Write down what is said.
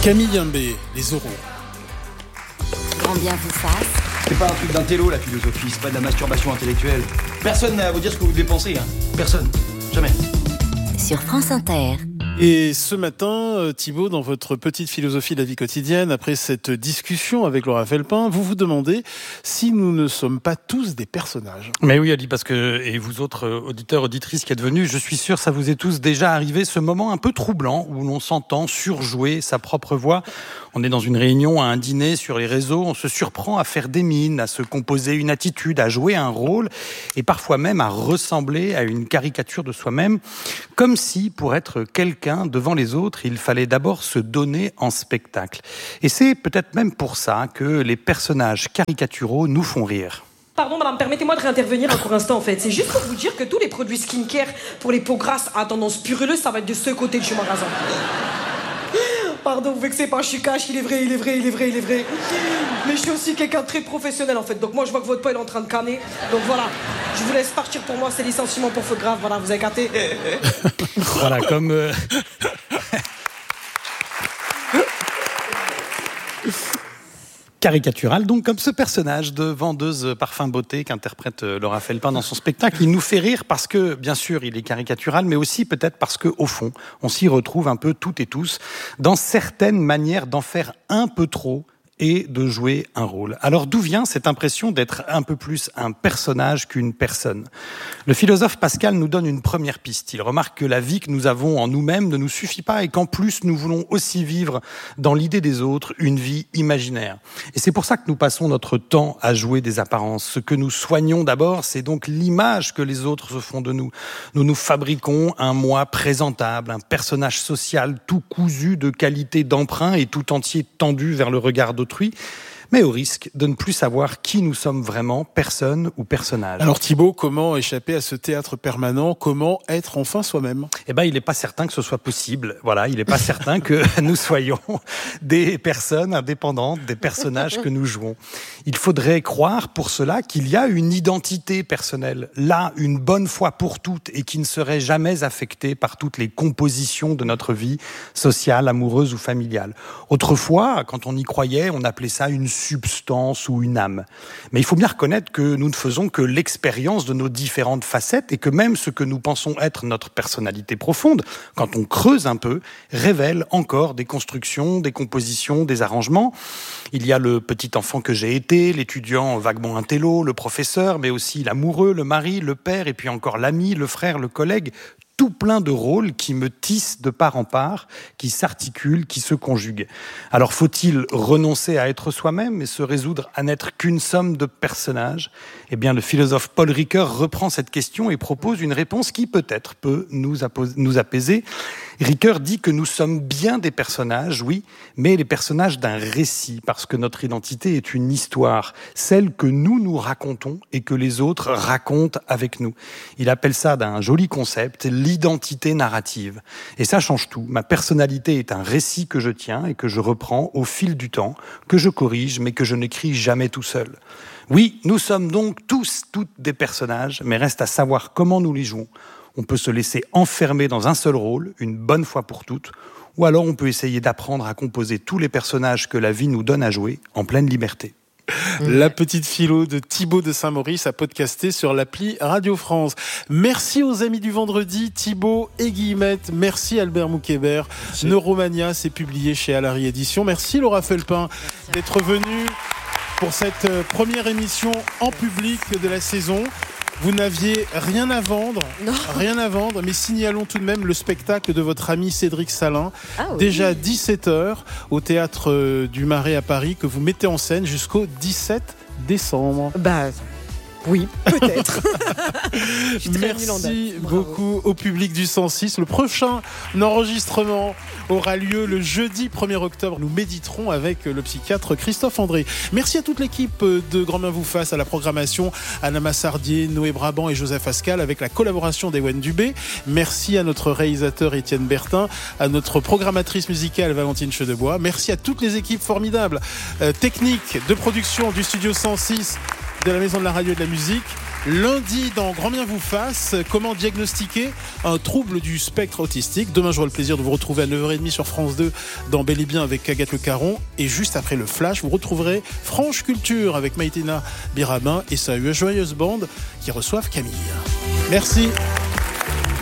Camille Imbé, les oraux. Grand bien vous fasse. C'est pas un truc d'un télo la philosophie, c'est pas de la masturbation intellectuelle. Personne n'a à vous dire ce que vous devez penser, hein. Personne. Jamais. Sur France Inter. Et ce matin, Thibaut, dans votre petite philosophie de la vie quotidienne, après cette discussion avec Laura Felpin, vous vous demandez si nous ne sommes pas tous des personnages. Mais oui, Ali, parce que, et vous autres auditeurs, auditrices qui êtes venus, je suis sûr, ça vous est tous déjà arrivé, ce moment un peu troublant où l'on s'entend surjouer sa propre voix. On est dans une réunion, à un dîner, sur les réseaux, on se surprend à faire des mines, à se composer une attitude, à jouer un rôle, et parfois même à ressembler à une caricature de soi-même, comme si, pour être quelqu'un devant les autres, il fallait d'abord se donner en spectacle. Et c'est peut-être même pour ça que les personnages caricaturaux nous font rire. Pardon madame, permettez-moi de réintervenir un court instant en fait. C'est juste pour vous dire que tous les produits skincare pour les peaux grasses à tendance puruleuse, ça va être de ce côté de chez magasin. Pardon, vous vexez pas, je suis cash, il est vrai. Mais je suis aussi quelqu'un de très professionnel en fait. Donc moi je vois que votre peau est en train de canner. Donc voilà, je vous laisse partir pour moi, c'est licenciement pour feu grave, voilà, vous avez capté. Voilà, comme... caricatural, donc comme ce personnage de vendeuse parfum beauté qu'interprète Laura Felpin dans son spectacle. Il nous fait rire parce que, bien sûr, il est caricatural, mais aussi peut-être parce que, au fond, on s'y retrouve un peu toutes et tous dans certaines manières d'en faire un peu trop et de jouer un rôle. Alors d'où vient cette impression d'être un peu plus un personnage qu'une personne ? Le philosophe Pascal nous donne une première piste. Il remarque que la vie que nous avons en nous-mêmes ne nous suffit pas et qu'en plus nous voulons aussi vivre dans l'idée des autres une vie imaginaire. Et c'est pour ça que nous passons notre temps à jouer des apparences. Ce que nous soignons d'abord, c'est donc l'image que les autres se font de nous. Nous nous fabriquons un moi présentable, un personnage social tout cousu de qualités d'emprunt et tout entier tendu vers le regard d'autrui, mais au risque de ne plus savoir qui nous sommes vraiment, personne ou personnage. Alors Thibaut, comment échapper à ce théâtre permanent ? Comment être enfin soi-même ? Eh ben, il n'est pas certain que ce soit possible. Voilà, il n'est pas certain que nous soyons des personnes indépendantes, des personnages que nous jouons. Il faudrait croire pour cela qu'il y a une identité personnelle, là, une bonne fois pour toutes, et qui ne serait jamais affectée par toutes les compositions de notre vie sociale, amoureuse ou familiale. Autrefois, quand on y croyait, on appelait ça une substance ou une âme. Mais il faut bien reconnaître que nous ne faisons que l'expérience de nos différentes facettes et que même ce que nous pensons être notre personnalité profonde, quand on creuse un peu, révèle encore des constructions, des compositions, des arrangements. Il y a le petit enfant que j'ai été, l'étudiant vaguement intello, le professeur, mais aussi l'amoureux, le mari, le père, et puis encore l'ami, le frère, le collègue. Tout plein de rôles qui me tissent de part en part, qui s'articulent, qui se conjuguent. Alors faut-il renoncer à être soi-même et se résoudre à n'être qu'une somme de personnages ? Eh bien, le philosophe Paul Ricoeur reprend cette question et propose une réponse qui peut-être peut nous apaiser. Ricoeur dit que nous sommes bien des personnages, oui, mais les personnages d'un récit, parce que notre identité est une histoire, celle que nous racontons et que les autres racontent avec nous. Il appelle ça d'un joli concept, l'identité narrative. Et ça change tout. Ma personnalité est un récit que je tiens et que je reprends au fil du temps, que je corrige, mais que je n'écris jamais tout seul. Oui, nous sommes donc toutes des personnages, mais reste à savoir comment nous les jouons. On peut se laisser enfermer dans un seul rôle, une bonne fois pour toutes, ou alors on peut essayer d'apprendre à composer tous les personnages que la vie nous donne à jouer en pleine liberté. La petite philo de Thibaut de Saint-Maurice à podcaster sur l'appli Radio France. Merci aux amis du vendredi, Thibaut et Guillemette. Merci Albert Moukébert. Neuromania, c'est publié chez Alary Éditions. Merci Laura Felpin d'être venue pour cette première émission en public de la saison. Vous n'aviez rien à vendre, mais signalons tout de même le spectacle de votre ami Cédric Salin, déjà 17h au Théâtre du Marais à Paris, que vous mettez en scène jusqu'au 17 décembre. Oui, peut-être. Merci beaucoup au public du 106. Le prochain enregistrement aura lieu le jeudi 1er octobre. Nous méditerons avec le psychiatre Christophe André. Merci à toute l'équipe de Grand Bien vous fasse, à la programmation, Anna Massardier, Noé Brabant et Joseph Ascal, avec la collaboration d'Ewen Dubé. Merci à notre réalisateur Étienne Bertin, à notre programmatrice musicale Valentine Chedebois. Merci à toutes les équipes formidables, techniques, de production du Studio 106, de la Maison de la Radio et de la Musique. Lundi, dans Grand bien vous fasse, comment diagnostiquer un trouble du spectre autistique. Demain, j'aurai le plaisir de vous retrouver à 9h30 sur France 2 dans Bel et Bien avec Agathe Le Caron. Et juste après le flash, vous retrouverez Franche Culture avec Maïtena Birabin et sa joyeuse bande qui reçoivent Camille. Merci.